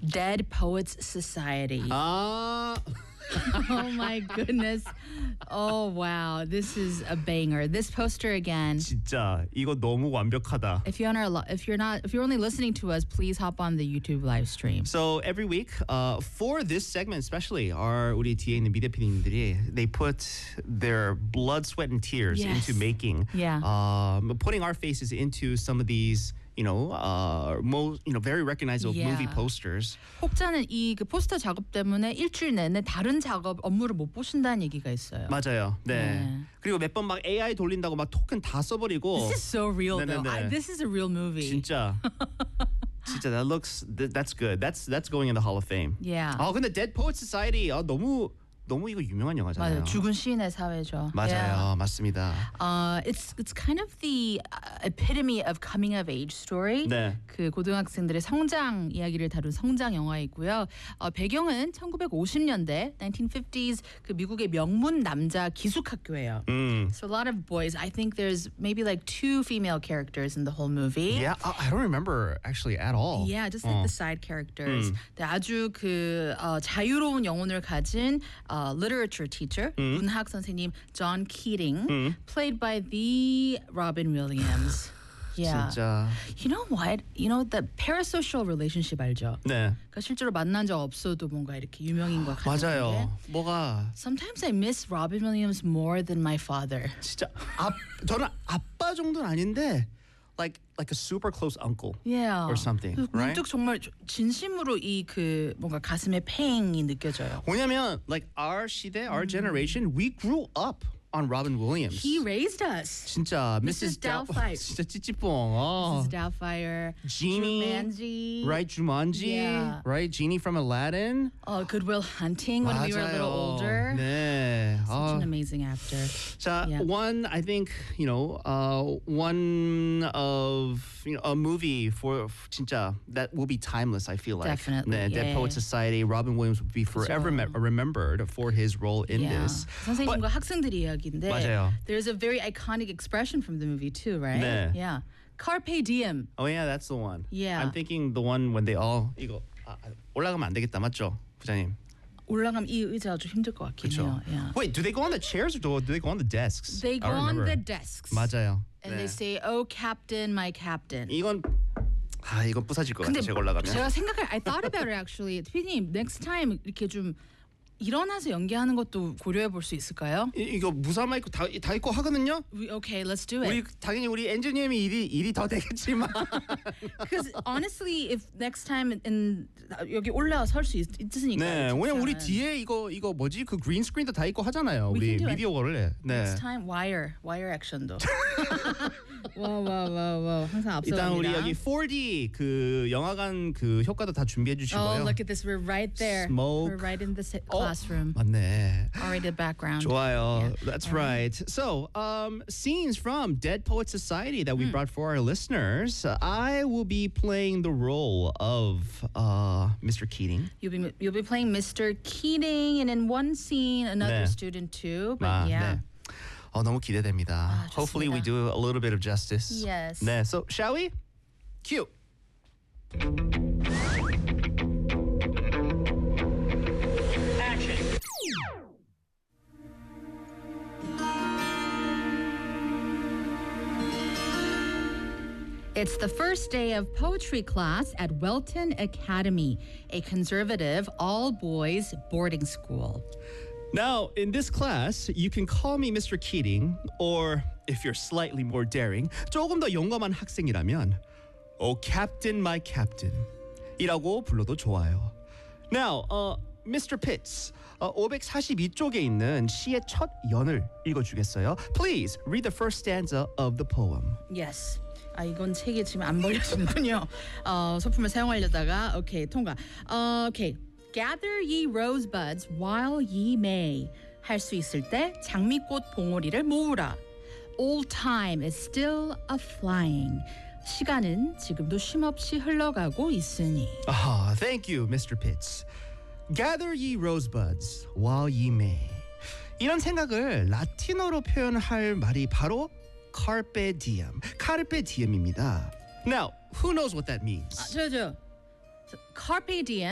Dead Poets Society. 아. Oh my goodness. Oh wow. This is a banger. This poster again. 진짜 이거 너무 완벽하다. If you're only listening to us, please hop on the YouTube live stream. So every week, for this segment especially, 우리 뒤에 있는 미대 PD님들이 they put their blood, sweat, and tears Yes. into making, Yeah. putting our faces into some of these, very recognizable Yeah. movie posters. 혹자는 이 그 포스터 작업 때문에 일주일 내내 다른 작업 업무를 못 보신다는 얘기가 있어요. 맞아요. 네. 네. 그리고 몇 번 막 AI 돌린다고 막 토큰 다 써버리고. This is so real though. 네네네. This is a real movie. 진짜. 진짜 that's good. That's going in the Hall of Fame. Yeah. 근데 Dead Poets Society 너무 이거 유명한 영화잖아요. 맞아요. 죽은 시인의 사회죠. 맞아요. Yeah. 맞습니다. It's kind of the epitome of coming of age story. 네. 그 고등학생들의 성장 이야기를 다룬 성장 영화이고요. 배경은 1950년대 1950s 그 미국의 명문 남자 기숙학교예요. So a lot of boys. I think there's maybe like 2 female characters in the whole movie. Yeah, I don't remember actually at all. Yeah, just like the side characters. 네, 아주 그 자유로운 영혼을 가진 literature teacher, 문학 선생님 John Keating, played by the Robin Williams. Yeah. 진짜. You know what? You know the parasocial relationship 알죠? 네. 그러니까 실제로 만난 적 없어도 뭔가 이렇게 유명인과 같은 맞아요. 게. 뭐가 Sometimes I miss Robin Williams more than my father. 진짜 저는 아빠 정도는 아닌데 like a super close uncle. Yeah. Or something, right? 문득 정말 진심으로 이 그 뭔가 가슴에 팽이 느껴져요. 왜냐면 like our 시대, our generation, we grew up on Robin Williams. He raised us. 진짜 Mrs. Doubtfire. 진짜 찌찌뽕. Mrs. Doubtfire, Genie, Jumanji, right? Jumanji, Yeah. right? Genie from Aladdin. Good Will Hunting when we were a little 맞아요. older. 네. Such an amazing actor. 자, Yeah. one I think one of a movie for 진짜 that will be timeless. I feel like Definitely, 네, Dead yeah. Poets Society. Robin Williams will be forever remembered for his role in Yeah. this. 선생님과 학생들 이야기인데 맞아요. there's a very iconic expression from the movie too, right? 네. Yeah. Carpe diem. Oh yeah, that's the one. Yeah. I'm thinking the one when they all 이거 올라가면 안 되겠다, 맞죠, 부장님? 올라가면 이 의자가 좀 힘들 것 같긴 그렇죠. 해요. Yeah. Wait, do they go on the chairs or do they go on the desks? They go I on remember. the desks. 맞아요. And 네. they say, "Oh, captain, my captain." 이건 부서질 것 같아. 제가 올라가면. I thought about it actually. 피디님, next time 이렇게 좀 일어나서 연기하는 것도 고려해 볼 수 있을까요? 이거 무사 마이크 다 있고 하거든요. Okay, let's do it. 당연히 우리 엔지니어님이 일이 더 되겠지만. Because honestly, if next time 여기 올라와 설 수 있으니까. 네, 왜냐면 우리 뒤에 이거 뭐지 그 그린 스크린도 다 있고 하잖아요. We 우리 can do it. 미디어를. 네. Next time wire action도. 와 항상 앞서갑니다. 일단 우리 여기 4D 그 영화관 그 효과도 다 준비해 주시고요. Oh, look at this. We're right there. Smoke. We're right in the classroom. 맞네. Already the background. 좋아요. Yeah. That's right. So, scenes from Dead Poets Society that we brought for our listeners. I will be playing the role of Mr. Keating. You'll be playing Mr. Keating, and in one scene, another 네. student too. But yeah. 네. 너무 기대됩니다. 좋습니다. Hopefully we do a little bit of justice. Yes. 네. So, shall we? Cue. It's the first day of poetry class at Welton Academy, a conservative all-boys boarding school. Now, in this class, you can call me Mr. Keating, or if you're slightly more daring, 조금 더 용감한 학생이라면, Oh, Captain, my Captain, 이라고 불러도 좋아요. Now, Mr. Pitts, 542쪽에 있는 시의 첫 연을 읽어주겠어요? Please read the first stanza of the poem. Yes. 이건 책에 지금 안 벌려지는군요. 소품을 사용하려다가 오케이 통과. 오케이. Gather ye rosebuds while ye may. 할 수 있을 때 장미꽃 봉오리를 모으라. All time is still a flying. 시간은 지금도 쉼없이 흘러가고 있으니. Thank you, Mr. Pitts. Gather ye rosebuds while ye may. 이런 생각을 라틴어로 표현할 말이 바로 carpe diem, carpe diem입니다. Now, who knows what that means? carpe diem